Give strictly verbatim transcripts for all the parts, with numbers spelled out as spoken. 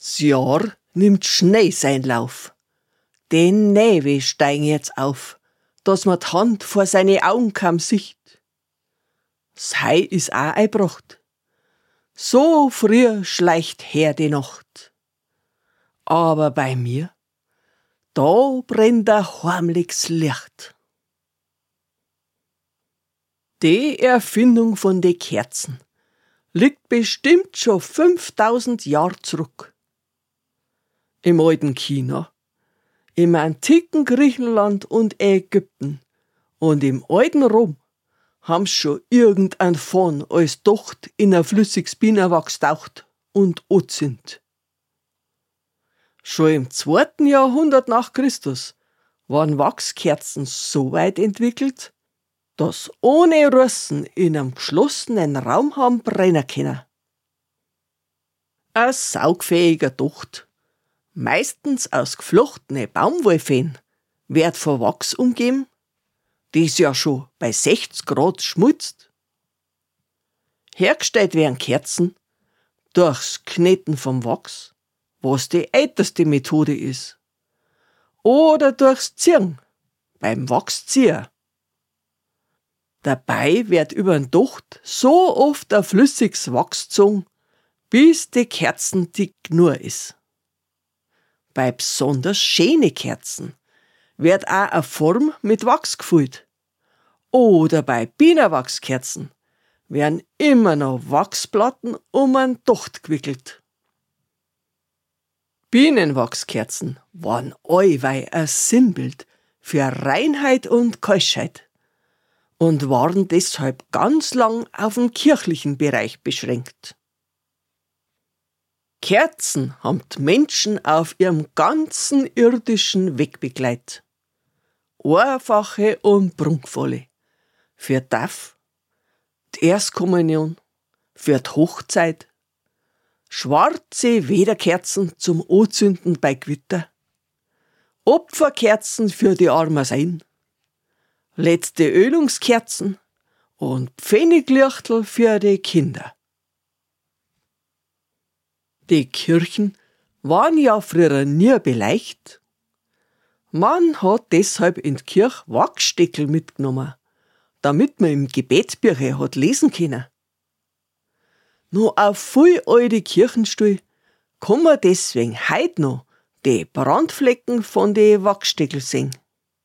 Das Jahr nimmt schnell seinen Lauf. Den Näwe steigen jetzt auf, dass man die Hand vor seine Augen kaum sieht. Das Hei is auch einbracht. So früh schleicht her die Nacht. Aber bei mir, da brennt ein heimliches Licht. Die Erfindung von den Kerzen liegt bestimmt schon fünftausend Jahre zurück. Im alten China, im antiken Griechenland und Ägypten und im alten Rom haben's schon irgendein Fahn als Docht in ein flüssiges Bienenwachs taucht und anzündet. Schon im zweiten Jahrhundert nach Christus waren Wachskerzen so weit entwickelt, dass ohne Russen in einem geschlossenen Raum haben brennen können. Ein saugfähiger Docht, meistens aus geflochtene Baumwollfäden, wird von Wachs umgeben, das ja schon bei sechzig Grad schmutzt. Hergestellt werden Kerzen durchs Kneten vom Wachs, was die älteste Methode ist, oder durchs Ziehen beim Wachszieher. Dabei wird über den Docht so oft ein flüssiges Wachs gezogen, bis die Kerzen dick genug ist. Bei besonders schönen Kerzen wird auch eine Form mit Wachs gefüllt. Oder bei Bienenwachskerzen werden immer noch Wachsplatten um einen Docht gewickelt. Bienenwachskerzen waren allweil ein Sinnbild für Reinheit und Keuschheit und waren deshalb ganz lang auf den kirchlichen Bereich beschränkt. Kerzen haben die Menschen auf ihrem ganzen irdischen Weg begleitet. Einfache und prunkvolle. Für die Taufe, die Erstkommunion, für die Hochzeit, schwarze Wederkerzen zum Anzünden bei Gewitter, Opferkerzen für die armen Seelen, letzte Ölungskerzen und Pfenniglichtel für die Kinder. Die Kirchen waren ja früher nie beleicht. Man hat deshalb in die Kirche Wachssteckel mitgenommen, damit man im Gebetsbücher hat lesen können. Nur auf viel alte Kirchenstuhl kann man deswegen heut noch die Brandflecken von den Wachssteckel sehen.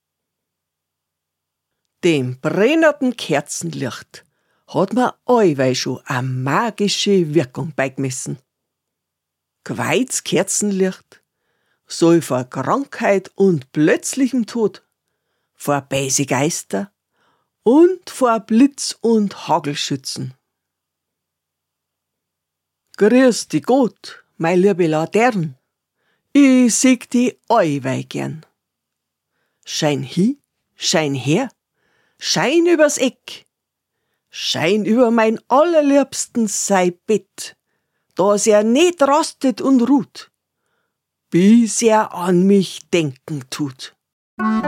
Dem brennenden Kerzenlicht hat man allweil schon eine magische Wirkung beigemessen. Geweihtes Kerzenlicht soll vor Krankheit und plötzlichem Tod, vor böse Geister und vor Blitz und Hagel schützen. Grüß dich Gott, mein liebe Latern, ich sieg die allweil gern. Schein hi, schein her, schein übers Eck, schein über mein allerliebsten sei Bett, dass er nicht rastet und ruht, bis er an mich denken tut.